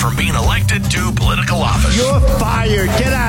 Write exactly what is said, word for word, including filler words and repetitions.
from being elected to political office. You're fired. Get